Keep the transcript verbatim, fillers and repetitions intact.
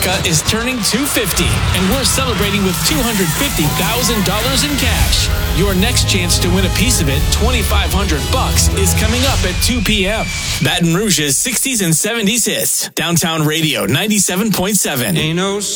America is turning two hundred fifty, and we're celebrating with two hundred fifty thousand dollars in cash. Your next chance to win a piece of it, twenty-five hundred bucks, is coming up at two p.m. Baton Rouge's sixties and seventies hits. Downtown Radio ninety-seven point seven. Ain't no